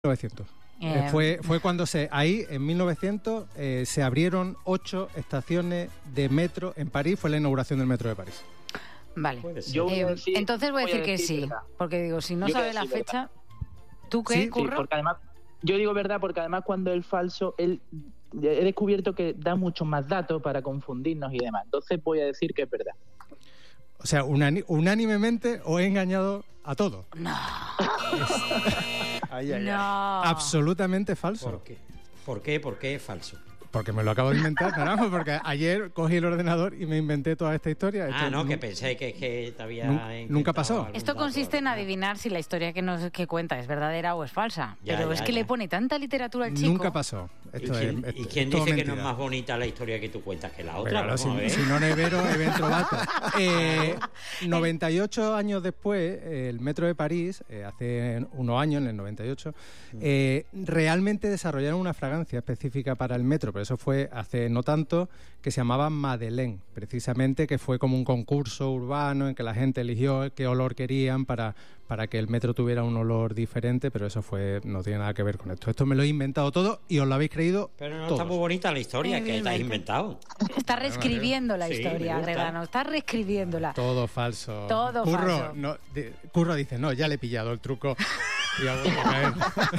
1900. Fue cuando ahí en 1900 se abrieron 8 estaciones de metro en París. Fue la inauguración del metro de París. Vale. Entonces voy a decir que sí, porque digo, si no sabe la fecha, ¿tú qué, Curro? Sí, porque además, yo digo verdad porque además cuando es falso, he descubierto que da muchos más datos para confundirnos y demás. Entonces voy a decir que es verdad. O sea, unánimemente os he engañado a todos. No. No. Absolutamente falso. ¿Por qué? ¿Por qué es falso? Porque me lo acabo de inventar, Naranjo, porque ayer cogí el ordenador y me inventé toda esta historia. Que pensé que te había nunca pasó. Esto consiste en adivinar si la historia que cuenta es verdadera o es falsa. Pero es que le pone tanta literatura al chico. Nunca pasó. ¿Y quién dice que no es más bonita la historia que tú cuentas que la otra? Claro, si no Nevero, Eben Trovato. 98 años después, el metro de París, hace unos años, en el 98, realmente desarrollaron una fragancia específica para el metro. Eso fue hace no tanto, que se llamaba Madeleine, precisamente, que fue como un concurso urbano en que la gente eligió qué olor querían para que el metro tuviera un olor diferente, pero eso no tiene nada que ver con esto. Esto me lo he inventado todo y os lo habéis creído. Pero no todos. Está muy bonita la historia que te has inventado. Está reescribiendo la historia, Gregano, está reescribiéndola. Todo falso. Todo falso. Curro dice, no, ya le he pillado el truco. Y ha vuelto a caer.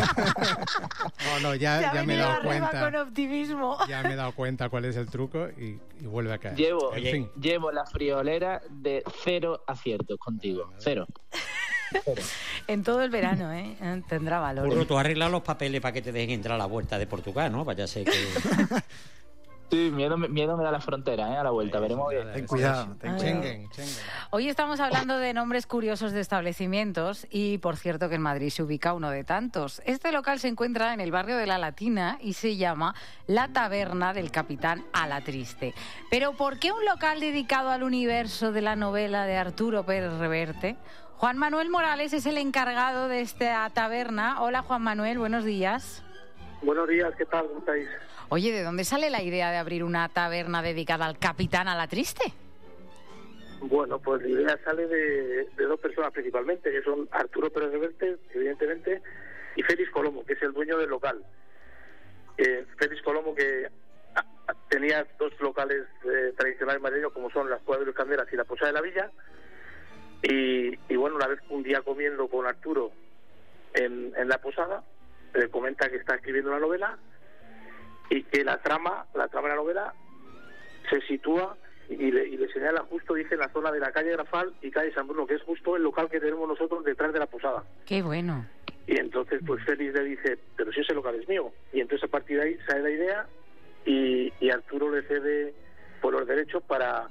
ya me he dado cuenta. Con optimismo. Ya me he dado cuenta cuál es el truco y vuelve a caer. Llevo la friolera de 0 aciertos contigo. 0. En todo el verano, tendrá valor. Curro, tú has arreglado los papeles para que te dejen entrar a la vuelta de Portugal, ¿no? Vaya sé que... Sí, miedo me da la frontera, a la vuelta, veremos bien. Ten cuidado, Schengen. Hoy estamos hablando de nombres curiosos de establecimientos y, por cierto, que en Madrid se ubica uno de tantos. Este local se encuentra en el barrio de La Latina y se llama La Taberna del Capitán Alatriste. Pero ¿por qué un local dedicado al universo de la novela de Arturo Pérez Reverte? Juan Manuel Morales es el encargado de esta taberna. Hola, Juan Manuel, buenos días. Buenos días, ¿qué tal? ¿Cómo estáis? Oye, ¿de dónde sale la idea de abrir una taberna dedicada al Capitán Alatriste? Bueno, pues la idea sale de dos personas principalmente, que son Arturo Pérez Reverte, evidentemente, y Félix Colomo, que es el dueño del local. Félix Colomo, que tenía 2 locales tradicionales madrileños, como son las Cuevas de los Candelas y la Posada de la Villa, y bueno, una vez un día comiendo con Arturo en la posada, le comenta que está escribiendo una novela y que la trama de la novela se sitúa y le señala justo, dice, en la zona de la calle Grafal y calle San Bruno, que es justo el local que tenemos nosotros detrás de la posada. ¡Qué bueno! Y entonces pues Félix le dice, pero si ese local es mío. Y entonces a partir de ahí sale la idea y Arturo le cede por los derechos para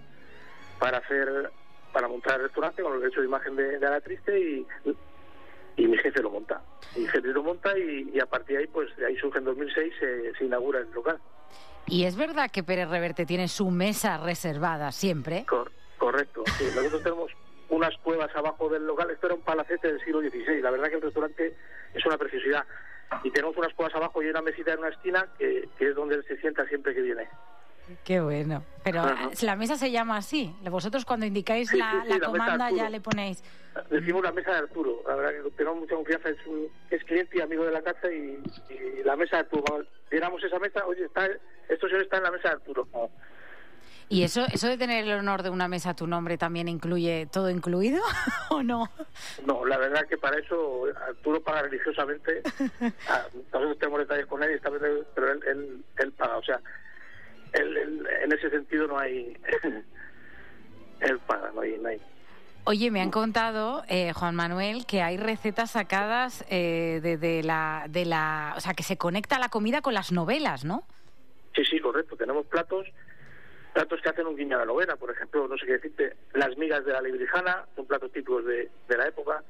montar el restaurante con los derechos de imagen de Alatriste y mi jefe lo monta. Mi jefe lo monta y a partir de ahí, pues de ahí surge en 2006, se inaugura el local. ¿Y es verdad que Pérez Reverte tiene su mesa reservada siempre? Correcto. Sí, nosotros tenemos unas cuevas abajo del local. Esto era un palacete del siglo XVI. La verdad que el restaurante es una preciosidad. Y tenemos unas cuevas abajo y una mesita en una esquina que es donde él se sienta siempre que viene. Qué bueno. Pero la mesa se llama así. Vosotros cuando indicáis la comanda ya le ponéis... Decimos la mesa de Arturo. La verdad que tenemos mucha confianza. Es cliente y amigo de la casa y la mesa de Arturo. Cuando viéramos esa mesa, oye, esto señor está en la mesa de Arturo. ¿No? ¿Y eso de tener el honor de una mesa a tu nombre también incluye todo incluido o no? No, la verdad que para eso Arturo paga religiosamente. Nosotros tenemos detalles con él, pero él paga. O sea, en ese sentido no hay... él paga, no hay. Oye, me han contado, Juan Manuel, que hay recetas sacadas de la... O sea, que se conecta la comida con las novelas, ¿no? Sí, correcto. Tenemos platos que hacen un guiño a la novela. Por ejemplo, no sé qué decirte, las migas de la librijana, son platos típicos de la época.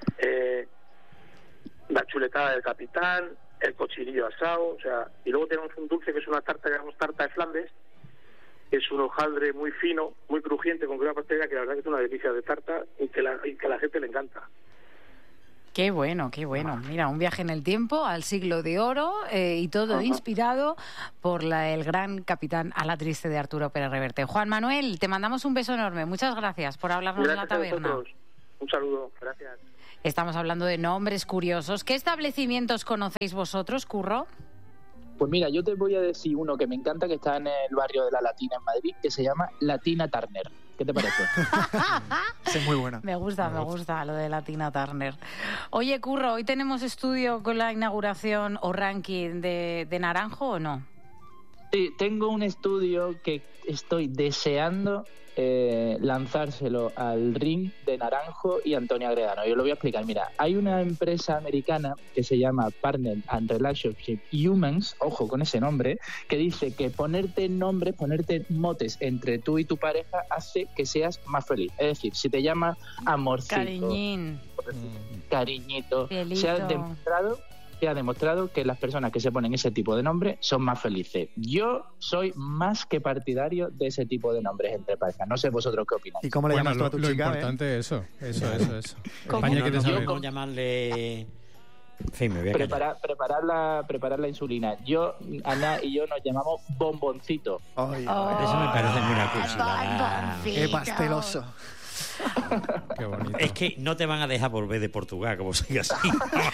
La chuletada del capitán, el cochinillo asado, o sea... Y luego tenemos un dulce que es una tarta que llamamos tarta de Flandes, que es un hojaldre muy fino, muy crujiente, con crema pastelera, que la verdad que es una delicia de tarta y que a la gente le encanta. Qué bueno, qué bueno. Mira, un viaje en el tiempo, al siglo de oro, y todo inspirado por el gran Capitán Alatriste de Arturo Pérez Reverte. Juan Manuel, te mandamos un beso enorme. Muchas gracias por hablarnos de la taberna. Un saludo, gracias. Estamos hablando de nombres curiosos. ¿Qué establecimientos conocéis vosotros, Curro? Pues mira, yo te voy a decir uno que me encanta, que está en el barrio de La Latina en Madrid, que se llama Latina Turner. ¿Qué te parece? Sí, muy buena. Me gusta lo de Latina Turner. Oye, Curro, ¿hoy tenemos estudio con la inauguración o ranking de Naranjo o no? Sí, tengo un estudio que estoy deseando lanzárselo al ring de Naranjo y Antonio Agredano. Yo lo voy a explicar. Mira, hay una empresa americana que se llama Partner and Relationship Humans, ojo con ese nombre, que dice que ponerte nombres, ponerte motes entre tú y tu pareja hace que seas más feliz. Es decir, si te llama amorcito, cariñín, cariñito, Fielito. se ha demostrado que las personas que se ponen ese tipo de nombres son más felices. Yo soy más que partidario de ese tipo de nombres entre parejas. No sé vosotros qué opináis. ¿Y cómo le llamas tú a tu lo chica? importante es eso. ¿Cómo? España quiere saber. ¿Cómo llamarle? En fin, me voy a preparar la insulina. Ana y yo nos llamamos Bomboncito. Ay, Eso me parece muy una curiosidad. qué pasteloso. Qué bonito. Es que no te van a dejar volver de Portugal, como sigas así.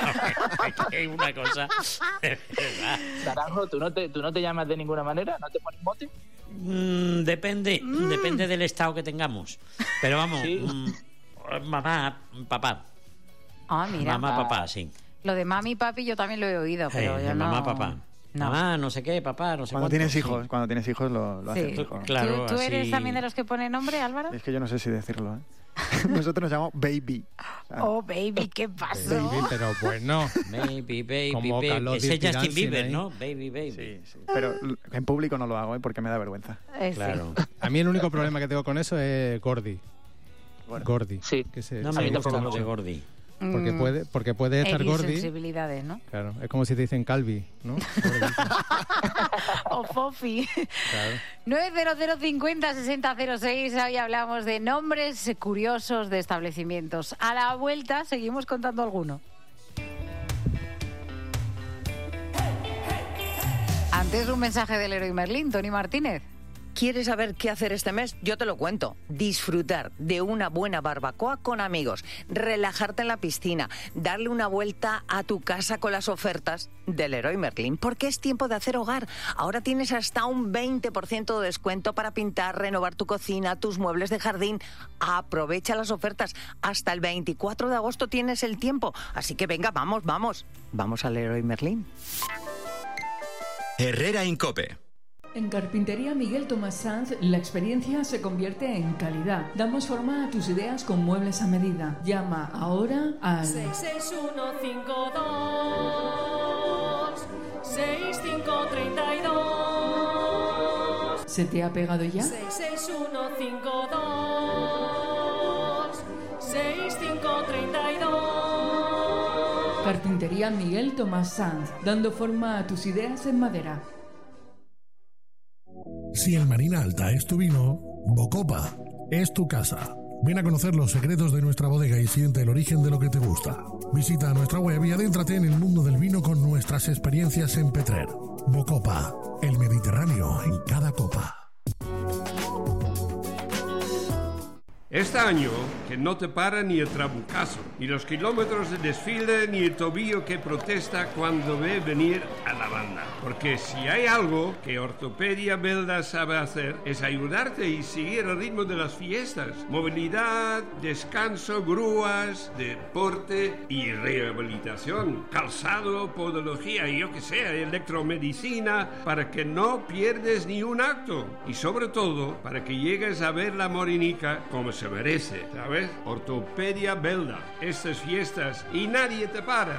Es una cosa. Naranjo, ¿tú no te llamas de ninguna manera? ¿No te pones mote? Depende del estado que tengamos. Pero vamos, ¿Sí? Mamá, papá. Ah, mira. Mamá, papá, sí. Lo de mami y papi yo también lo he oído, pero yo no... Mamá, papá. No. Mamá, no sé qué, papá, no sé Cuando cuánto. tienes hijos, Sí. cuando tienes hijos lo haces Sí. mejor. Claro, ¿Tú eres así- también de los que pone nombre, Álvaro? Es que yo no sé si decirlo, ¿eh? Nosotros nos llamamos Baby. Oh, baby, ¿qué pasó? Baby, pero bueno. Baby, Como Carlos Ese es Dirty Justin Dancing Bieber, ahí. ¿no? Baby. Sí. Pero en público no lo hago, ¿eh? Porque me da vergüenza. Sí. Claro. A mí el único problema que tengo con eso es Gordy. Bueno. Gordy. Sí. Que se, No se me gusta gusta lo mucho. de Gordy. Porque puede estar X Gordy. sensibilidades, ¿no? Claro, es como si te dicen Calvi, ¿no? O Fofi. Claro. 900506006. Hoy hablamos de nombres curiosos de establecimientos. A la vuelta seguimos contando alguno. Antes un mensaje del Leroy Merlin, Tony Martínez. ¿Quieres saber qué hacer este mes? Yo te lo cuento. Disfrutar de una buena barbacoa con amigos, relajarte en la piscina, darle una vuelta a tu casa con las ofertas del Leroy Merlin, porque es tiempo de hacer hogar. Ahora tienes hasta un 20% de descuento para pintar, renovar tu cocina, tus muebles de jardín. Aprovecha las ofertas. Hasta el 24 de agosto tienes el tiempo. Así que venga, vamos. Vamos al Leroy Merlin. Herrera Incope. En Carpintería Miguel Tomás Sanz, la experiencia se convierte en calidad. Damos forma a tus ideas con muebles a medida. Llama ahora al 66152 6532. ¿Se te ha pegado ya? 66152 6532. Carpintería Miguel Tomás Sanz, dando forma a tus ideas en madera. Si el Marina Alta es tu vino, Bocopa es tu casa. Ven a conocer los secretos de nuestra bodega y siente el origen de lo que te gusta. Visita nuestra web y adéntrate en el mundo del vino con nuestras experiencias en Petrer. Bocopa, el Mediterráneo en cada copa. Este año, que no te para ni el trabucazo, ni los kilómetros de desfile, ni el tobillo que protesta cuando ve venir a la banda. Porque si hay algo que Ortopedia Belda sabe hacer, es ayudarte y seguir el ritmo de las fiestas. Movilidad, descanso, grúas, deporte y rehabilitación. Calzado, podología y yo que sé, electromedicina, para que no pierdes ni un acto. Y sobre todo, para que llegues a ver la Morinica como se merece, ¿sabes? Ortopedia Belda, estas fiestas y nadie te para.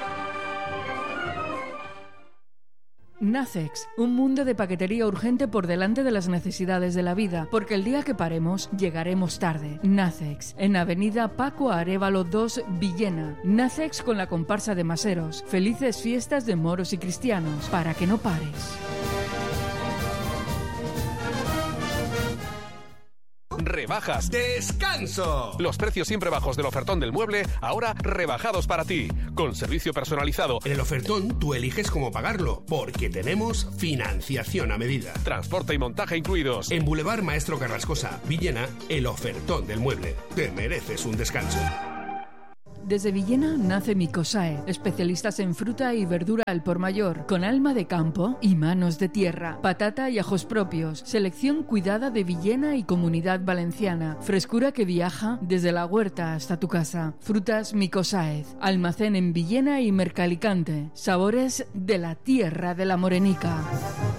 Nacex, un mundo de paquetería urgente por delante de las necesidades de la vida, porque el día que paremos, llegaremos tarde. Nacex, en Avenida Paco Arévalo 2, Villena. Nacex con la comparsa de maseros. Felices fiestas de moros y cristianos, para que no pares. Rebajas Descanso. Los precios siempre bajos del ofertón del mueble, ahora rebajados para ti, con servicio personalizado. En el ofertón tú eliges cómo pagarlo, porque tenemos financiación a medida. Transporte y montaje incluidos. En Boulevard Maestro Carrascosa, Villena, el ofertón del mueble. Te mereces un descanso. Desde Villena nace Micosae, especialistas en fruta y verdura al por mayor, con alma de campo y manos de tierra. Patata y ajos propios, selección cuidada de Villena y Comunidad Valenciana. Frescura que viaja desde la huerta hasta tu casa. Frutas Micosae, almacén en Villena y Mercalicante. Sabores de la tierra de la Morenica.